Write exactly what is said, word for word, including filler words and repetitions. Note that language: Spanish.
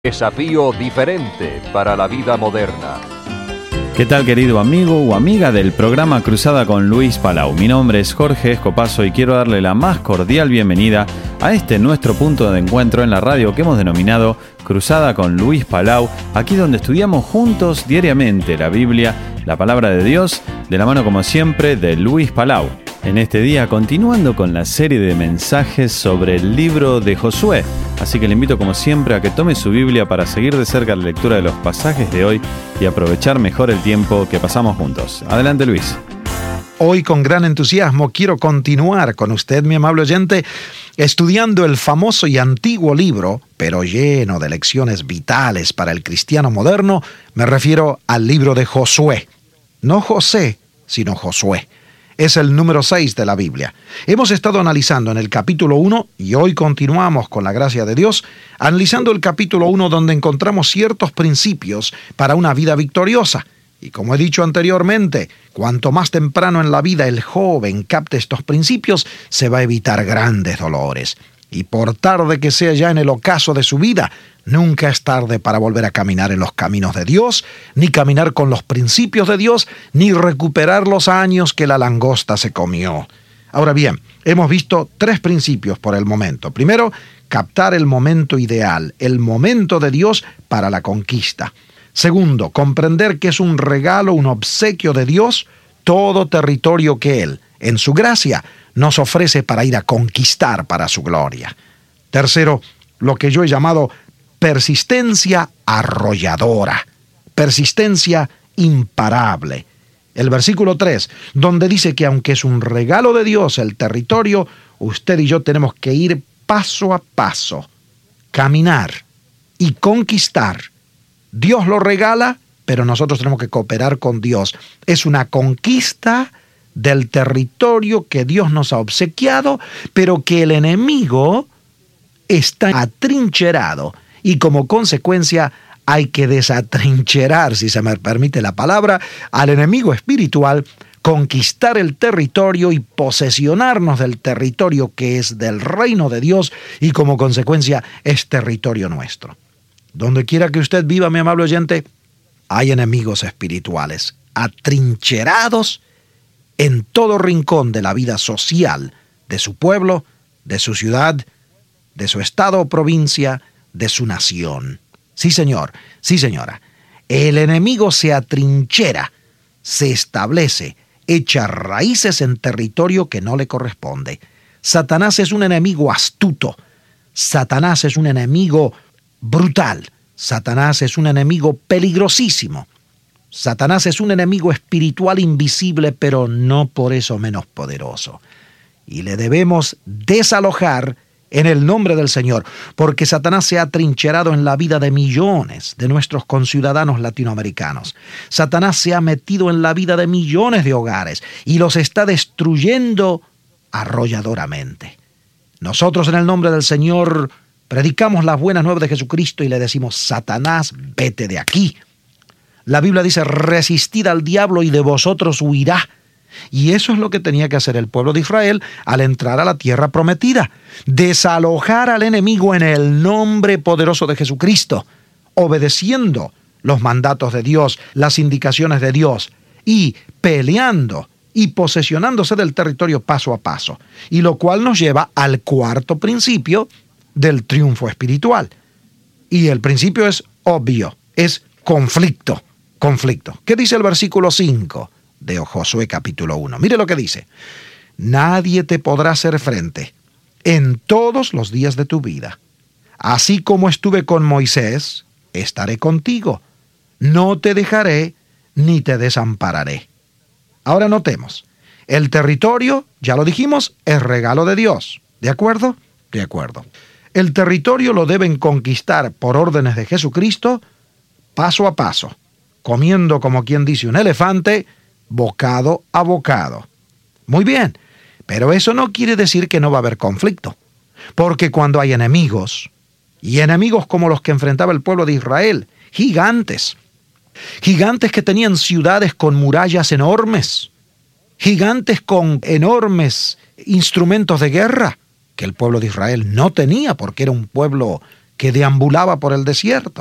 Desafío diferente para la vida moderna. ¿Qué tal, querido amigo o amiga del programa Cruzada con Luis Palau? Mi nombre es Jorge Escopazo y quiero darle la más cordial bienvenida a este nuestro punto de encuentro en la radio que hemos denominado Cruzada con Luis Palau, aquí donde estudiamos juntos diariamente la Biblia, la palabra de Dios, de la mano como siempre de Luis Palau. En este día, continuando con la serie de mensajes sobre el libro de Josué. Así que le invito como siempre a que tome su Biblia para seguir de cerca la lectura de los pasajes de hoy y aprovechar mejor el tiempo que pasamos juntos. Adelante, Luis. Hoy con gran entusiasmo quiero continuar con usted, mi amable oyente, estudiando el famoso y antiguo libro, pero lleno de lecciones vitales para el cristiano moderno. Me refiero al libro de Josué. No José, sino Josué. Es el número seis de la Biblia. Hemos estado analizando en el capítulo uno y hoy continuamos con la gracia de Dios, analizando el capítulo uno donde encontramos ciertos principios para una vida victoriosa. Y como he dicho anteriormente, cuanto más temprano en la vida el joven capte estos principios, se va a evitar grandes dolores. Y por tarde que sea ya en el ocaso de su vida, nunca es tarde para volver a caminar en los caminos de Dios, ni caminar con los principios de Dios, ni recuperar los años que la langosta se comió. Ahora bien, hemos visto tres principios por el momento. Primero, captar el momento ideal, el momento de Dios para la conquista. Segundo, comprender que es un regalo, un obsequio de Dios, todo territorio que Él, en su gracia, nos ofrece para ir a conquistar para su gloria. Tercero, lo que yo he llamado persistencia arrolladora, persistencia imparable. El versículo tres, donde dice que aunque es un regalo de Dios el territorio, usted y yo tenemos que ir paso a paso, caminar y conquistar. Dios lo regala, pero nosotros tenemos que cooperar con Dios. Es una conquista del territorio que Dios nos ha obsequiado, pero que el enemigo está atrincherado y como consecuencia hay que desatrincherar, si se me permite la palabra, al enemigo espiritual, conquistar el territorio y posesionarnos del territorio que es del reino de Dios y como consecuencia es territorio nuestro. Donde quiera que usted viva, mi amable oyente, hay enemigos espirituales atrincherados en todo rincón de la vida social de su pueblo, de su ciudad, de su estado o provincia, de su nación. Sí, señor, sí, señora. El enemigo se atrinchera, se establece, echa raíces en territorio que no le corresponde. Satanás es un enemigo astuto. Satanás es un enemigo brutal. Satanás es un enemigo peligrosísimo. Satanás es un enemigo espiritual invisible, pero no por eso menos poderoso. Y le debemos desalojar en el nombre del Señor, porque Satanás se ha atrincherado en la vida de millones de nuestros conciudadanos latinoamericanos. Satanás se ha metido en la vida de millones de hogares y los está destruyendo arrolladoramente. Nosotros en el nombre del Señor predicamos las buenas nuevas de Jesucristo y le decimos: Satanás, vete de aquí. La Biblia dice: resistid al diablo y de vosotros huirá. Y eso es lo que tenía que hacer el pueblo de Israel al entrar a la tierra prometida. Desalojar al enemigo en el nombre poderoso de Jesucristo, obedeciendo los mandatos de Dios, las indicaciones de Dios, y peleando y posesionándose del territorio paso a paso. Y lo cual nos lleva al cuarto principio del triunfo espiritual. Y el principio es obvio, es conflicto. Conflicto. ¿Qué dice el versículo cinco de Josué capítulo uno? Mire lo que dice: nadie te podrá hacer frente en todos los días de tu vida. Así como estuve con Moisés, estaré contigo. No te dejaré ni te desampararé. Ahora notemos, el territorio, ya lo dijimos, es regalo de Dios. ¿De acuerdo? De acuerdo. El territorio lo deben conquistar por órdenes de Jesucristo, paso a paso, comiendo, como quien dice, un elefante, bocado a bocado. Muy bien, pero eso no quiere decir que no va a haber conflicto, porque cuando hay enemigos, y enemigos como los que enfrentaba el pueblo de Israel, gigantes, gigantes que tenían ciudades con murallas enormes, gigantes con enormes instrumentos de guerra, que el pueblo de Israel no tenía, porque era un pueblo que deambulaba por el desierto.